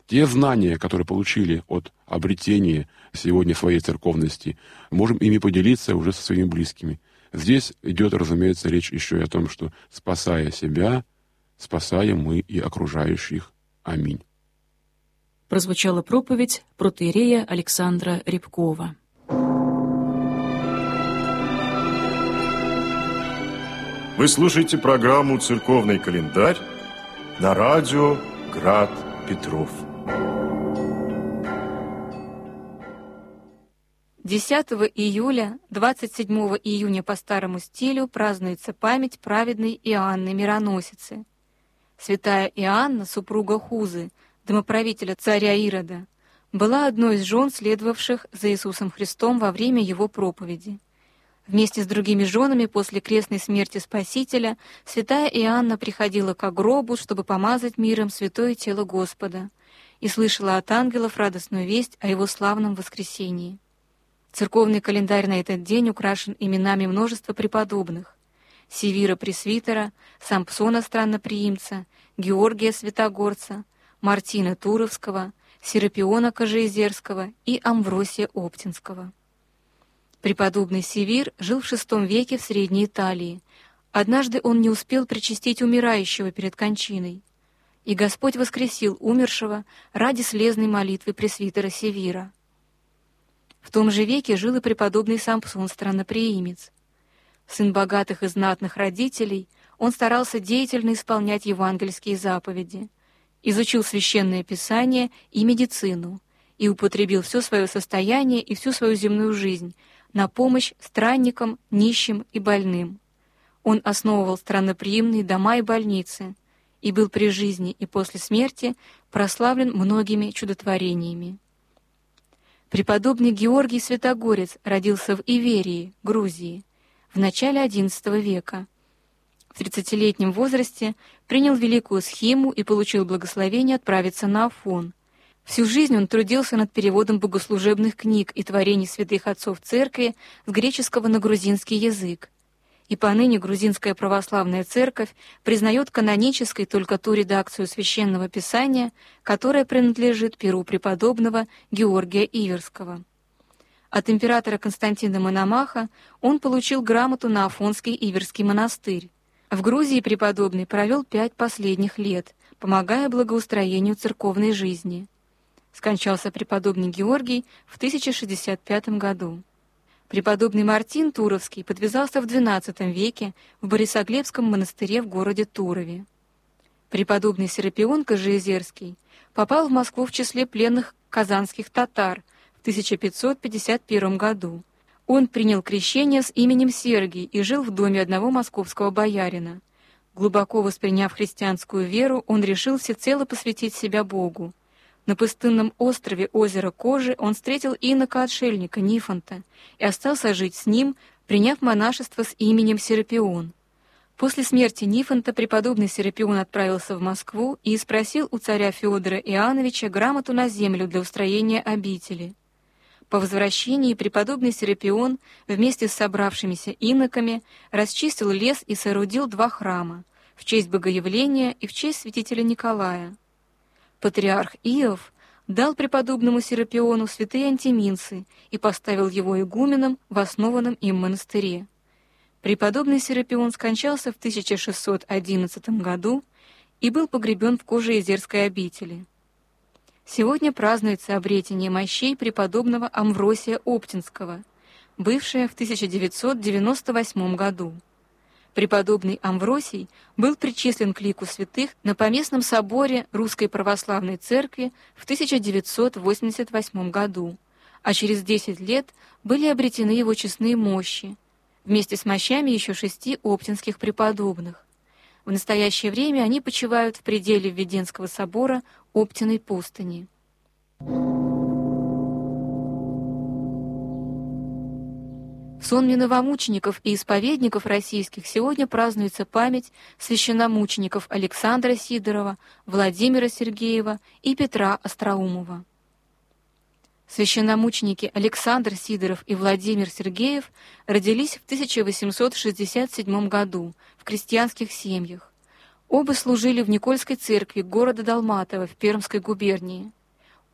Те знания, которые получили от обретения сегодня своей церковности, можем ими поделиться уже со своими близкими. Здесь идет, разумеется, речь еще и о том, что, спасая себя, спасаем мы и окружающих. Аминь. Прозвучала проповедь протоиерея Александра Рябкова. Вы слушаете программу «Церковный календарь» на радио «Град Петров». 10 июля, 27 июня по старому стилю празднуется память праведной Иоанны Мироносицы. Святая Иоанна, супруга Хузы, домоправителя царя Ирода, была одной из жен, следовавших за Иисусом Христом во время его проповеди. Вместе с другими женами после крестной смерти Спасителя святая Иоанна приходила к гробу, чтобы помазать миром святое тело Господа, и слышала от ангелов радостную весть о его славном воскресении. Церковный календарь на этот день украшен именами множества преподобных: Севира Пресвитера, Сампсона Странноприимца, Георгия Святогорца, Мартина Туровского, Серапиона Кожеизерского и Амвросия Оптинского. Преподобный Севир жил в VI веке в Средней Италии. Однажды он не успел причастить умирающего перед кончиной, и Господь воскресил умершего ради слезной молитвы пресвитера Севира. В том же веке жил и преподобный Сампсон Странноприимец. Сын богатых и знатных родителей, он старался деятельно исполнять евангельские заповеди, изучил священное писание и медицину и употребил все свое состояние и всю свою земную жизнь на помощь странникам, нищим и больным. Он основывал странноприимные дома и больницы и был при жизни и после смерти прославлен многими чудотворениями. Преподобный Георгий Святогорец родился в Иверии, Грузии, в начале XI века. В 30-летнем возрасте принял великую схиму и получил благословение отправиться на Афон. Всю жизнь он трудился над переводом богослужебных книг и творений святых отцов церкви с греческого на грузинский язык. И поныне Грузинская православная церковь признает канонической только ту редакцию священного писания, которая принадлежит перу преподобного Георгия Иверского. От императора Константина Мономаха он получил грамоту на Афонский Иверский монастырь. В Грузии преподобный провел 5 последних лет, помогая благоустроению церковной жизни. Скончался преподобный Георгий в 1065 году. Преподобный Мартин Туровский подвязался в XII веке в Борисоглебском монастыре в городе Турове. Преподобный Серапион Кожеизерский попал в Москву в числе пленных казанских татар в 1551 году. Он принял крещение с именем Сергий и жил в доме одного московского боярина. Глубоко восприняв христианскую веру, он решил всецело посвятить себя Богу. На пустынном острове озера Кожи он встретил инока-отшельника Нифонта и остался жить с ним, приняв монашество с именем Серапион. После смерти Нифонта преподобный Серапион отправился в Москву и спросил у царя Феодора Иоанновича грамоту на землю для устроения обители. По возвращении преподобный Серапион вместе с собравшимися иноками расчистил лес и соорудил 2 храма в честь Богоявления и в честь святителя Николая. Патриарх Иов дал преподобному Серапиону святые антиминцы и поставил его игуменом в основанном им монастыре. Преподобный Серапион скончался в 1611 году и был погребен в Кожеизерской обители. Сегодня празднуется обретение мощей преподобного Амвросия Оптинского, бывшее в 1998 году. Преподобный Амвросий был причислен к лику святых на Поместном соборе Русской Православной Церкви в 1988 году, а через 10 лет были обретены его честные мощи, вместе с мощами еще 6 оптинских преподобных. В настоящее время они почивают в пределе Введенского собора Оптиной пустыни. В сонме новомучеников и исповедников российских сегодня празднуется память священномучеников Александра Сидорова, Владимира Сергеева и Петра Остроумова. Священномученики Александр Сидоров и Владимир Сергеев родились в 1867 году в крестьянских семьях. Оба служили в Никольской церкви города Долматова в Пермской губернии.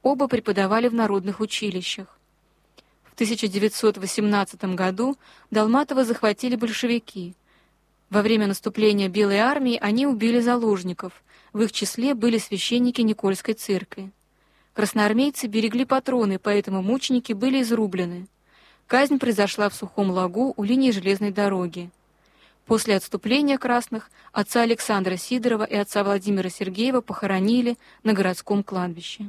оба преподавали в народных училищах. В 1918 году Долматова захватили большевики. Во время наступления Белой армии они убили заложников, в их числе были священники Никольской церкви. Красноармейцы берегли патроны, поэтому мученики были изрублены. Казнь произошла в Сухом Лагу у линии железной дороги. После отступления красных отца Александра Сидорова и отца Владимира Сергеева похоронили на городском кладбище.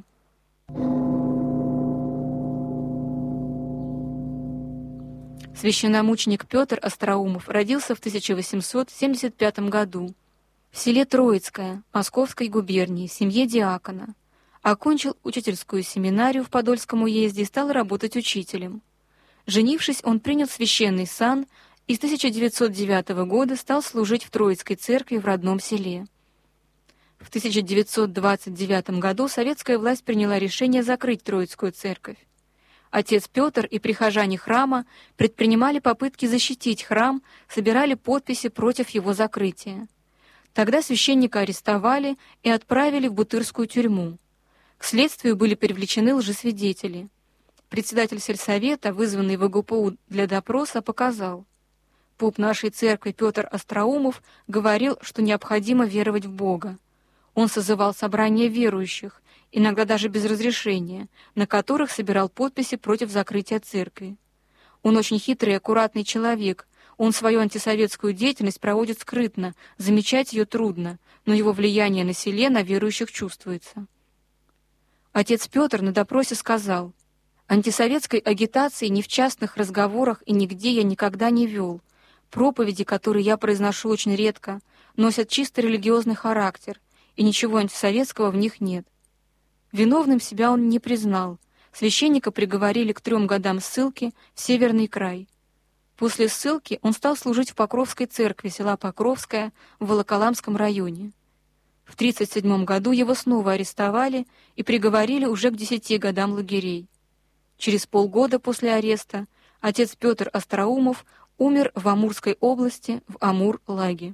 Священномученик Петр Остроумов родился в 1875 году в селе Троицкое Московской губернии в семье диакона. Окончил учительскую семинарию в Подольском уезде и стал работать учителем. Женившись, он принял священный сан и с 1909 года стал служить в Троицкой церкви в родном селе. В 1929 году советская власть приняла решение закрыть Троицкую церковь. Отец Петр и прихожане храма предпринимали попытки защитить храм, собирали подписи против его закрытия. Тогда священника арестовали и отправили в Бутырскую тюрьму. К следствию были привлечены лжесвидетели. Председатель сельсовета, вызванный в ИГПУ для допроса, показал: поп нашей церкви Петр Остроумов говорил, что необходимо веровать в Бога. Он созывал собрания верующих, иногда даже без разрешения, на которых собирал подписи против закрытия церкви. Он очень хитрый и аккуратный человек. Он свою антисоветскую деятельность проводит скрытно, замечать ее трудно, но его влияние на селе на верующих чувствуется. Отец Петр на допросе сказал: «Антисоветской агитации ни в частных разговорах и нигде я никогда не вел. Проповеди, которые я произношу очень редко, носят чисто религиозный характер, и ничего антисоветского в них нет». Виновным себя он не признал. Священника приговорили к 3 годам ссылки в Северный край. После ссылки он стал служить в Покровской церкви села Покровское в Волоколамском районе. В 1937 году его снова арестовали и приговорили уже к 10 годам лагерей. Через полгода после ареста отец Петр Остроумов умер в Амурской области в Амур-Лаге.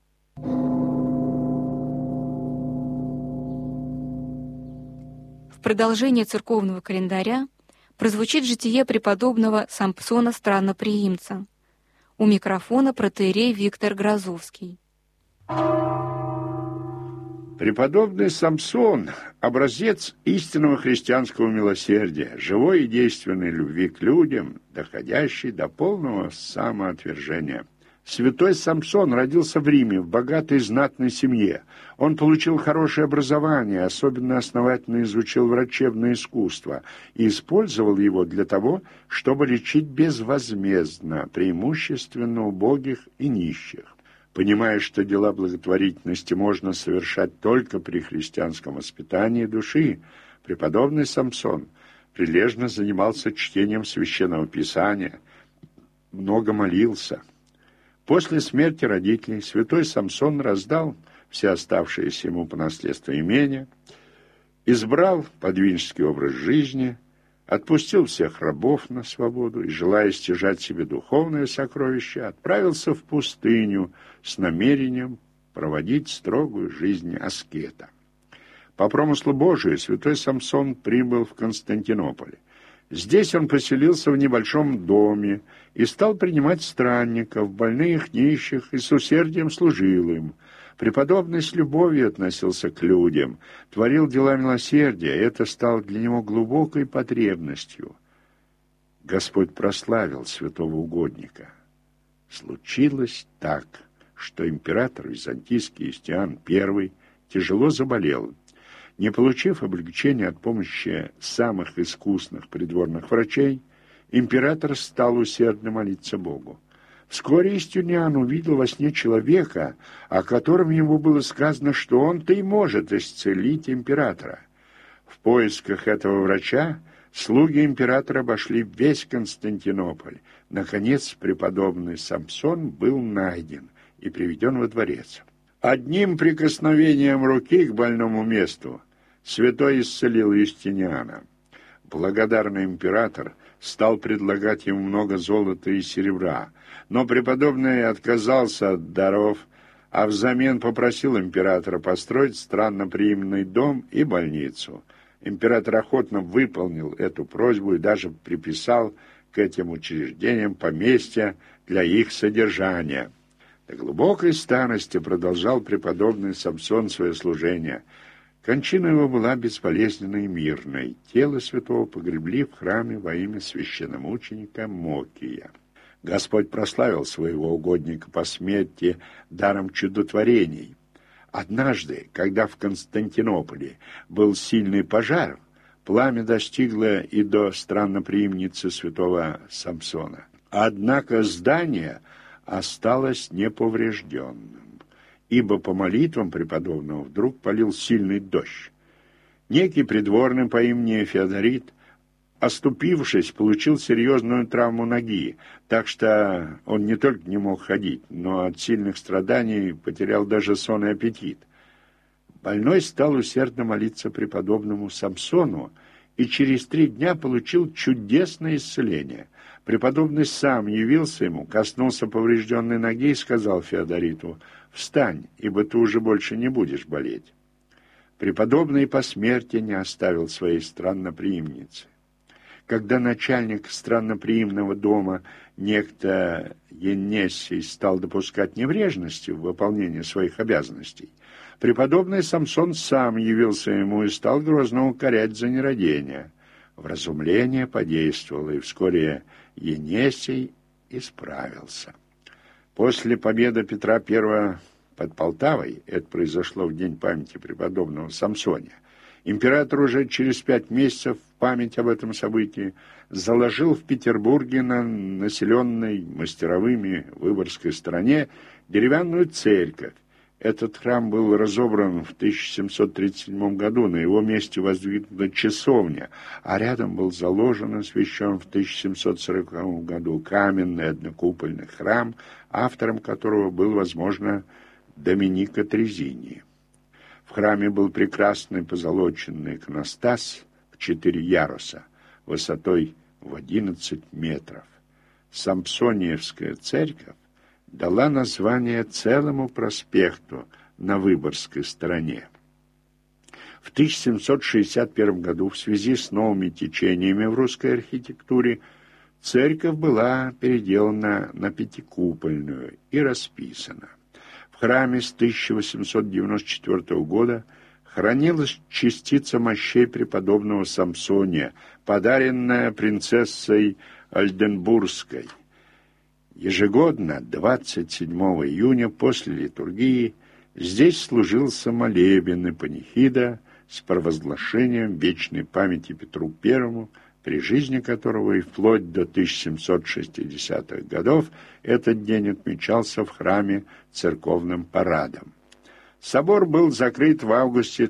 В продолжение церковного календаря прозвучит житие преподобного Сампсона Странноприимца. У микрофона протоиерей Виктор Грозовский. Преподобный Самсон – образец истинного христианского милосердия, живой и действенной любви к людям, доходящей до полного самоотвержения. Святой Самсон родился в Риме в богатой и знатной семье. Он получил хорошее образование, особенно основательно изучил врачебное искусство и использовал его для того, чтобы лечить безвозмездно, преимущественно убогих и нищих. Понимая, что дела благотворительности можно совершать только при христианском воспитании души, преподобный Самсон прилежно занимался чтением Священного Писания, много молился. После смерти родителей святой Самсон раздал все оставшиеся ему по наследству имения, избрал подвижнический образ жизни, отпустил всех рабов на свободу и, желая стяжать себе духовное сокровище, отправился в пустыню с намерением проводить строгую жизнь аскета. По промыслу Божию святой Самсон прибыл в Константинополь. Здесь он поселился в небольшом доме и стал принимать странников, больных, нищих, и с усердием служил им. Преподобный с любовью относился к людям, творил дела милосердия, и это стало для него глубокой потребностью. Господь прославил святого угодника. Случилось так, что император византийский Юстиан I тяжело заболел. Не получив облегчения от помощи самых искусных придворных врачей, император стал усердно молиться Богу. Вскоре Юстиниан увидел во сне человека, о котором ему было сказано, что он-то и может исцелить императора. В поисках этого врача слуги императора обошли весь Константинополь. Наконец, преподобный Самсон был найден и приведен во дворец. Одним прикосновением руки к больному месту святой исцелил Юстиниана. Благодарный император стал предлагать ему много золота и серебра, но преподобный отказался от даров, а взамен попросил императора построить странноприимный дом и больницу. Император охотно выполнил эту просьбу и даже приписал к этим учреждениям поместья для их содержания. До глубокой старости продолжал преподобный Самсон свое служение. Кончина его была безболезненной и мирной. Тело святого погребли в храме во имя священномученика Мокия. Господь прославил своего угодника по смерти даром чудотворений. Однажды, когда в Константинополе был сильный пожар, пламя достигло и до странноприимницы святого Самсона. Однако здание осталось неповрежденным, ибо по молитвам преподобного вдруг полил сильный дождь. Некий придворный по имени Феодорит, оступившись, получил серьезную травму ноги, так что он не только не мог ходить, но от сильных страданий потерял даже сон и аппетит. Больной стал усердно молиться преподобному Самсону и через 3 дня получил чудесное исцеление. Преподобный сам явился ему, коснулся поврежденной ноги и сказал Феодориту: «Встань, ибо ты уже больше не будешь болеть». Преподобный по смерти не оставил своей странноприимницы. Когда начальник странноприимного дома, некто Енесий, стал допускать небрежности в выполнении своих обязанностей, преподобный Самсон сам явился ему и стал грозно укорять за нерадение. Вразумление подействовало, и вскоре Енесий исправился. После победы Петра I под Полтавой, это произошло в день памяти преподобного Самсония, император уже через 5 месяцев в память об этом событии заложил в Петербурге на населенной мастеровыми Выборгской стороне деревянную церковь. Этот храм был разобран в 1737 году, на его месте воздвигнута часовня, а рядом был заложен и освящен в 1740 году каменный однокупольный храм, автором которого был, возможно, Доминико Трезини. В храме был прекрасный позолоченный иконостас в 4 яруса, высотой в 11 метров. Самсониевская церковь дала название целому проспекту на Выборгской стороне. В 1761 году в связи с новыми течениями в русской архитектуре церковь была переделана на пятикупольную и расписана. В храме с 1894 года хранилась частица мощей преподобного Самсония, подаренная принцессой Ольденбургской. Ежегодно, 27 июня, после литургии, здесь служился молебен и панихида с провозглашением вечной памяти Петру I, при жизни которого и вплоть до 1760-х годов этот день отмечался в храме церковным парадом. Собор был закрыт в августе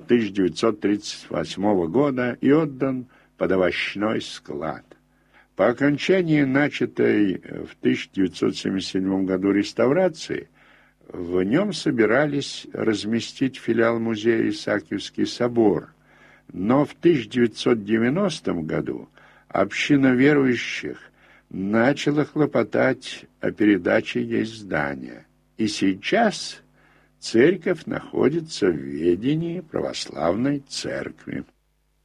1938 года и отдан под овощной склад. По окончании начатой в 1977 году реставрации в нем собирались разместить филиал музея Исаакиевский собор, но в 1990 году община верующих начала хлопотать о передаче ей здания, и сейчас церковь находится в ведении православной церкви.